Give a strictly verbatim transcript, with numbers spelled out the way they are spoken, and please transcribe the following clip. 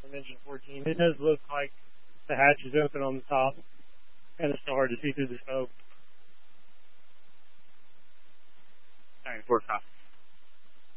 from engine fourteen. It does look like the hatch is open on the top, and it's still hard to see through the smoke. nine four copy.